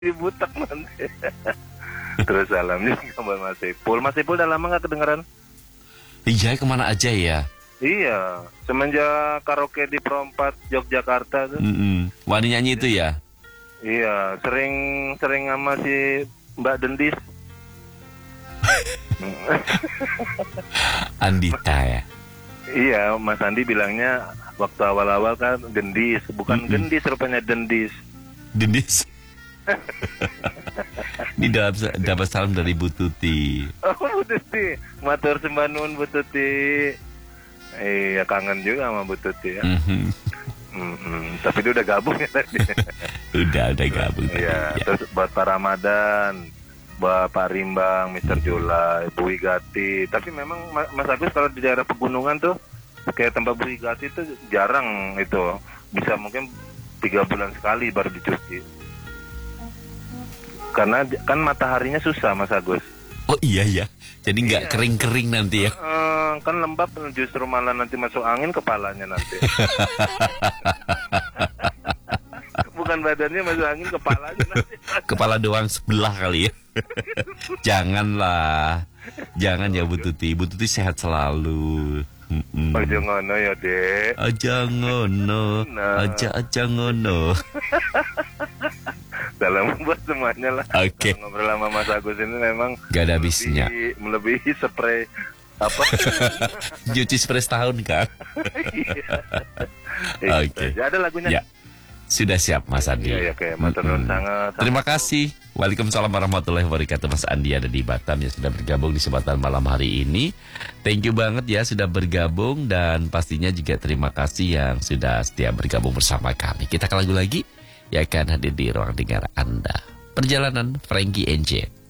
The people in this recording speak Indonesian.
dibutak nanti. Terus salamnya sama Mas Ipul. Mas Ipul udah lama gak kedengeran? Iya, kemana aja ya? Iya, semenjak karaoke di Perompat Yogyakarta tuh. Wani nyanyi itu ya? Iya, sering sama si Mbak Dendis. Andita ya? Iya, Mas Andi bilangnya waktu awal-awal kan gendis, bukan gendis rupanya dendis. Dendis. Ini dapat salam dari Bu Tuti. Oh, Bu Tuti, matur sembah nuwun Bu Tuti. Iya, kangen juga sama Bu Tuti ya. Tapi dia udah gabung ya tadi. udah gabung. Iya, ya. Terus buat Pak Ramadan, Bapak Rimbang, Mr. Jula, Bu Igati. Tapi memang Mas Agus kalau di daerah pegunungan tuh kayak tempat Bu Igati tuh jarang itu. Bisa mungkin 3 bulan sekali baru dicuci. Karena kan mataharinya susah Mas Agus. Oh iya ya. Jadi nggak kering-kering nanti ya. Kan lembab justru malah nanti masuk angin kepalanya nanti. Bukan badannya masuk angin, kepalanya nanti. Kepala doang sebelah kali ya. Janganlah. Jangan ya Bu Tuti. Bu Tuti sehat selalu. Aja ngono ya Dek. Aja ngono. Aja ngono. Salam buat semuanya lah. Oke. Ngobrol sama Mas Agus ini memang gak ada habisnya. Melebihi spray apa? Cuci spray setahun kan? Oke. Ada lagunya. Ya. Sudah siap Mas Andi. Iya, oke. Matur nuwun sangat. Terima kasih. Waalaikumsalam warahmatullahi wabarakatuh. Mas Andi ada di Batam ya, sudah bergabung di kesempatan malam hari ini. Thank you banget ya sudah bergabung, dan pastinya juga terima kasih yang sudah setia bergabung bersama kami. Kita ke lagu lagi yang akan hadir di ruang dengar Anda. Perjalanan Frankie NJ.